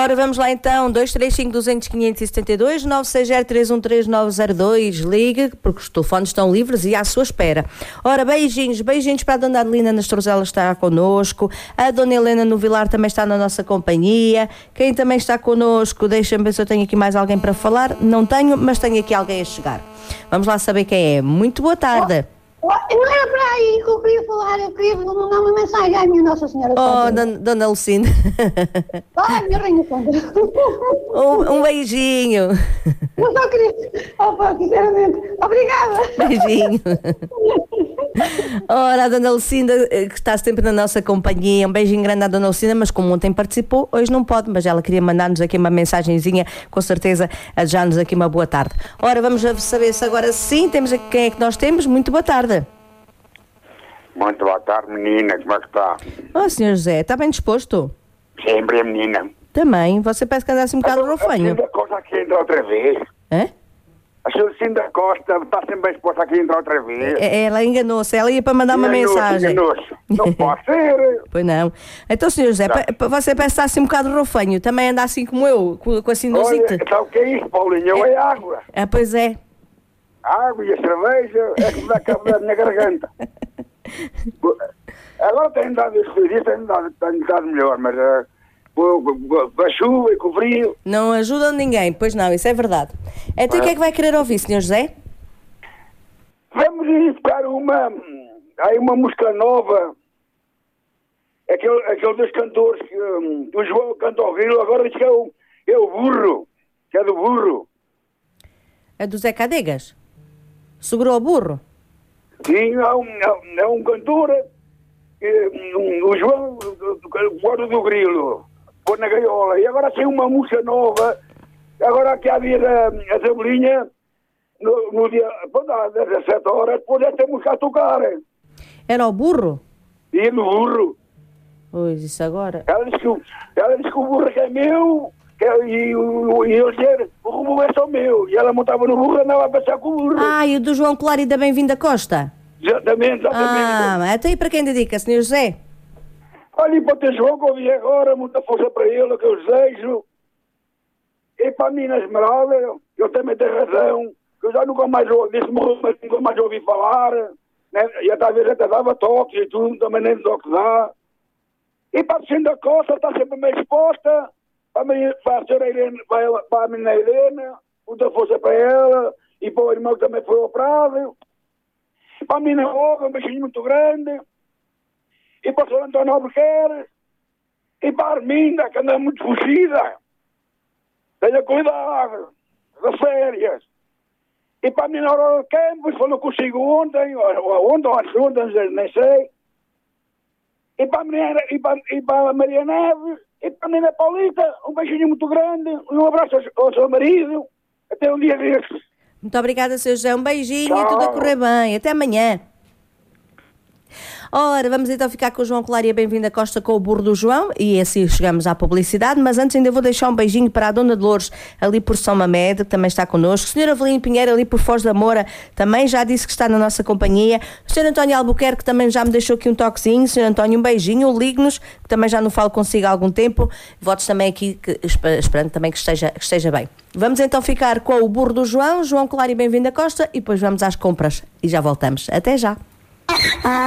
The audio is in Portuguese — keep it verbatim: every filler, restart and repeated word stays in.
Ora, vamos lá então, dois três cinco, dois zero zero, quinhentos e setenta e dois, nove seis zero, três um três, nove zero dois, ligue, porque os telefones estão livres e à sua espera. Ora, beijinhos, beijinhos para a Dona Adelina nas Torzelas, está connosco, a Dona Helena no Vilar também está na nossa companhia, quem também está connosco, deixa-me ver se eu tenho aqui mais alguém para falar, não tenho, mas tenho aqui alguém a chegar. Vamos lá saber quem é. Muito boa tarde. Não era para aí que eu queria falar, eu queria mandar uma mensagem à minha Nossa Senhora. Oh, Dona, Dona Lucinda. Ah, minha Rainha Santa. Um, um beijinho. Eu só queria. Opa, sinceramente. Obrigada. Beijinho. Ora, a Dona Lucinda, que está sempre na nossa companhia, um beijinho grande à Dona Lucinda, mas como ontem participou, hoje não pode, mas ela queria mandar-nos aqui uma mensagenzinha, com certeza, a desejar-nos aqui uma boa tarde. Ora, vamos saber se agora sim, temos aqui quem é que nós temos. Muito boa tarde. Muito boa tarde, menina, como é que está? Oh, senhor José, está bem disposto? Sempre a menina. Também, você parece que anda assim um bocado rofanho. A Cinda Costa aqui entra outra vez. Hã? A senhora Cinda Costa está sempre bem disposta aqui entra outra vez. Ela enganou-se, ela ia para mandar uma Enganou-se, mensagem. enganou-se. Não pode ser. Pois não. Então, senhor José, pa- pa- você parece que está assim um bocado rofanho, também anda assim como eu, com, com a sinusite. Olha, sabe o que é isso, Paulinho? É água. Ah, pois é. A água e a cerveja é que me dá cabo da minha garganta. Agora tem dado isso, tem dado, tem dado melhor, mas uh, com, com, com a chuva e com o frio. Não ajudam ninguém, pois não, isso é verdade. Então, o que é que vai querer ouvir, senhor José? Vamos ir buscar uma, aí uma música nova. Aquele, aquele dos cantores, que, um, o João canta ao vivo, agora diz que é o, é o burro, que é do burro. É do Zé Cadegas? Segurou o burro? Sim, é um, é um, é um cantor, que, um, o João, o guarda do grilo, pôr na gaiola. E agora tem uma música nova, agora aqui há dia da a tabelinha, no, no dia, pronto, às dezessete horas, depois esta música a tocar. Era o burro? E no burro. Pois, isso agora... Ela disse que, o- ela disse que o burro é que é meu, que é, e, o, e ele dizia, o burro é só meu. E ela montava no burro e andava a passar com o burro. Ah, e o do João Claro e da Bem-vinda Costa? Exatamente, exatamente. Ah, até aí para quem dedica, senhor José? Olha, e para o teu João que eu vi agora, muita força para ele, que eu desejo. E para a mina Esmeralda, eu também tenho razão, que eu já nunca mais ouvi, disse morreu, mas nunca mais ouvi falar, né? E até às vezes até dava toques e tudo, também nem toques dá. E para a Vicente Costa está sempre bem exposta, para a, menina, para a senhora Irene, para, ela, para a menina Helena, muita força para ela, e para o irmão que também foi operado. E para a menina Olga, um beijinho muito grande. E para o senhor António Albuquerque. E para a Arminda, que anda muito fugida. Tenha cuidado das férias. E para a menina Aurora Campos, falou consigo ontem, ou ontem, ou antes de ontem, nem sei. E para, a menina, e, para, e para a Maria Neves, e para a menina Paulita, um beijinho muito grande, um abraço ao, ao seu marido, até um dia desses. Muito obrigada, senhor José. Um beijinho Tchau. e tudo a correr bem. Até amanhã. Ora, vamos então ficar com o João Claro e a Bem-vinda Costa com o burro do João e assim chegamos à publicidade, mas antes ainda vou deixar um beijinho para a Dona Dolores ali por São Mamed, que também está connosco, o senhor Avelino Pinheiro ali por Foz da Moura também já disse que está na nossa companhia, o senhor António Albuquerque também já me deixou aqui um toquezinho, o senhor António um beijinho, o Ligue-nos, que também já não falo consigo há algum tempo, votos também aqui, que, esperando também que esteja, que esteja bem. Vamos então ficar com o burro do João, João Claro e Bem-vinda Costa e depois vamos às compras e já voltamos. Até já!